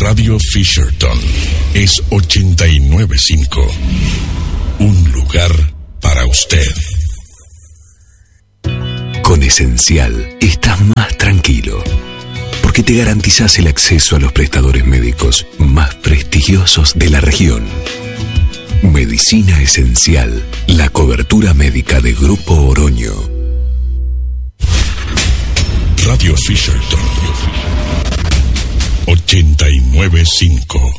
Radio Fisherton es 89.5. Un lugar para usted. Con Esencial estás más tranquilo, porque te garantizás el acceso a los prestadores médicos más prestigiosos de la región. Medicina Esencial, la cobertura médica de Grupo Oroño. Radio Fisherton 89.5.